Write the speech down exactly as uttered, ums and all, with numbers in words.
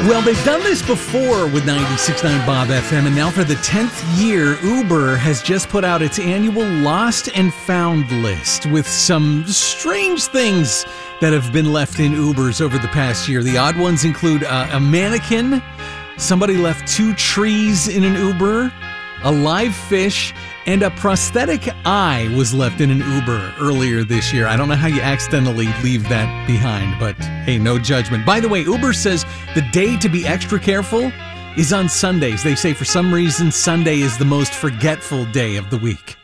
Well, they've done this before with ninety-six point nine Bob F M, and now for the tenth year, Uber has just put out its annual Lost and Found list with some strange things that have been left in Ubers over the past year. The odd ones include uh, a mannequin, somebody left two trees in an Uber, a live fish, and a prosthetic eye was left in an Uber earlier this year. I don't know how you accidentally leave that behind, but hey, no judgment. By the way, Uber says the day to be extra careful is on Sundays. They say for some reason Sunday is the most forgetful day of the week.